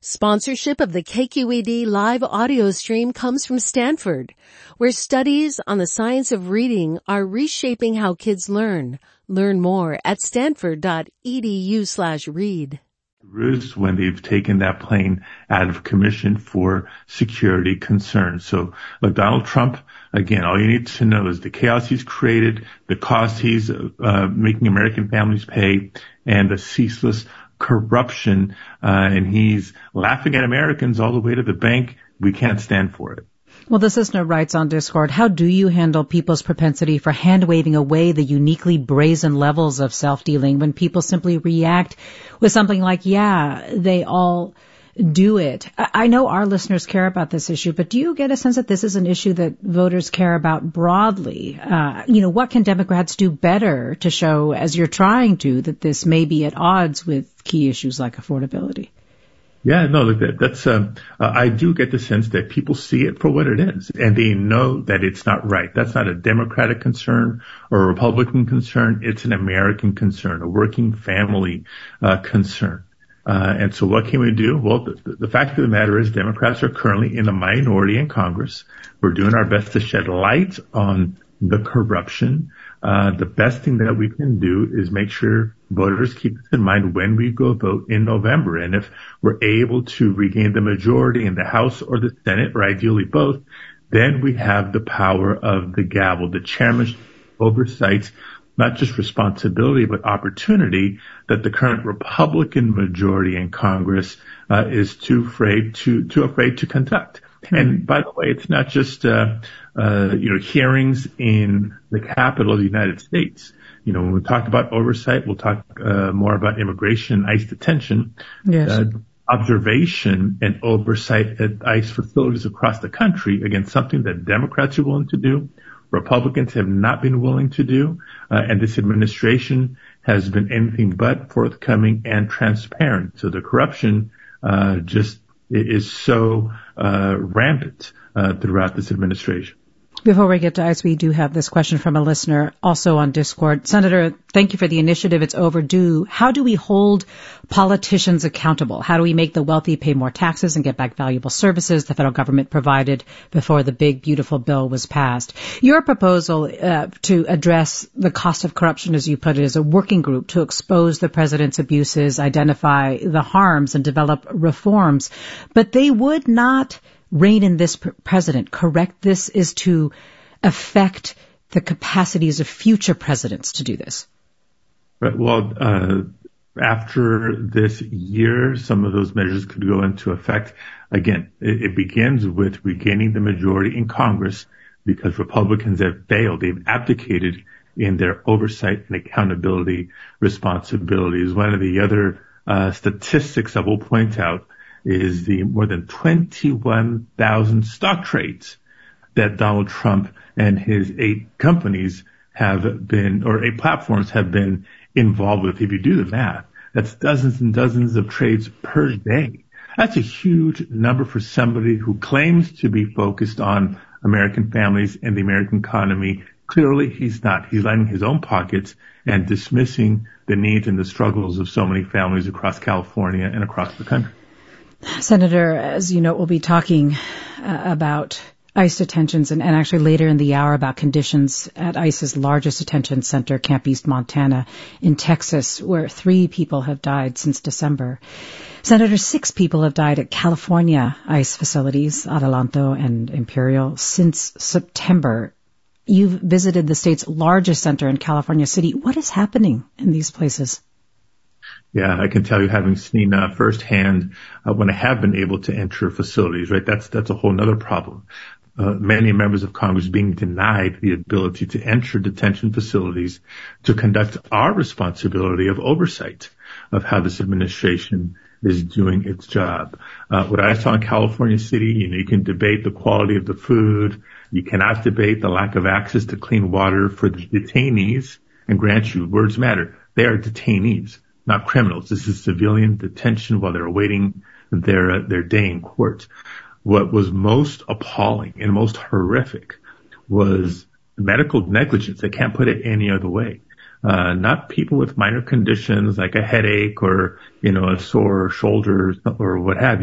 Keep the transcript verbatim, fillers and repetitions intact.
Sponsorship of the K Q E D live audio stream comes from Stanford, where studies on the science of reading are reshaping how kids learn. Learn more at stanford.edu slash read. When they've taken that plane out of commission for security concerns. So, like Donald Trump, again, all you need to know is the chaos he's created, the cost he's uh, making American families pay, and the ceaseless corruption, uh, and he's laughing at Americans all the way to the bank. We can't stand for it. Well, this listener writes on Discord, how do you handle people's propensity for hand-waving away the uniquely brazen levels of self-dealing when people simply react with something like, yeah, they all do it? I know our listeners care about this issue, but do you get a sense that this is an issue that voters care about broadly? Uh, you know, what can Democrats do better to show, as you're trying to, that this may be at odds with key issues like affordability? Yeah, no, that, that's, um, uh, I do get the sense that people see it for what it is, and they know that it's not right. That's not a Democratic concern or a Republican concern. It's an American concern, a working family, uh, concern. Uh, and so what can we do? Well, the, the fact of the matter is Democrats are currently in the minority in Congress. We're doing our best to shed light on the corruption. Uh, the best thing that we can do is make sure voters keep this in mind when we go vote in November. And if we're able to regain the majority in the House or the Senate, or ideally both, then we have the power of the gavel. The chairman's oversight, not just responsibility, but opportunity that the current Republican majority in Congress uh, is too afraid to, too afraid to conduct. And by the way, it's not just, uh, uh, you know, hearings in the capital of the United States. You know, when we talk about oversight, we'll talk, uh, more about immigration, ICE detention, yes. uh, observation and oversight at ICE facilities across the country. Again, something that Democrats are willing to do. Republicans have not been willing to do. Uh, and this administration has been anything but forthcoming and transparent. So the corruption, uh, just is so uh, rampant uh, throughout this administration. Before we get to ICE, we do have this question from a listener also on Discord. Senator, thank you for the initiative. It's overdue. How do we hold politicians accountable? How do we make the wealthy pay more taxes and get back valuable services the federal government provided before the big, beautiful bill was passed? Your proposal uh, to address the cost of corruption, as you put it, is a working group to expose the president's abuses, identify the harms, and develop reforms. But they would not rein in this president, correct? This is to affect the capacities of future presidents to do this. Right. Well, uh, after this year, some of those measures could go into effect. Again, it, it begins with regaining the majority in Congress because Republicans have failed. They've abdicated in their oversight and accountability responsibilities. One of the other uh, statistics I will point out is the more than twenty-one thousand stock trades that Donald Trump and his eight companies have been, or eight platforms have been involved with. If you do the math, that's dozens and dozens of trades per day. That's a huge number for somebody who claims to be focused on American families and the American economy. Clearly, he's not. He's lining his own pockets and dismissing the needs and the struggles of so many families across California and across the country. Senator, as you know, we'll be talking uh, about ICE detentions and, and actually later in the hour about conditions at ICE's largest detention center, Camp East Montana in Texas, where three people have died since December. Senator, six people have died at California ICE facilities, Adelanto and Imperial, since September. You've visited the state's largest center in California City. What is happening in these places? Yeah, I can tell you, having seen uh, firsthand uh, when I have been able to enter facilities, right? That's that's a whole nother problem. Uh, many members of Congress being denied the ability to enter detention facilities to conduct our responsibility of oversight of how this administration is doing its job. Uh, what I saw in California City, you know, you can debate the quality of the food. You cannot debate the lack of access to clean water for the detainees. And grant you, words matter. They are detainees, not criminals. This is civilian detention while they're awaiting their uh, their day in court. What was most appalling and most horrific was medical negligence. I can't put it any other way. Uh, not people with minor conditions like a headache or, you know, a sore shoulder or what have you.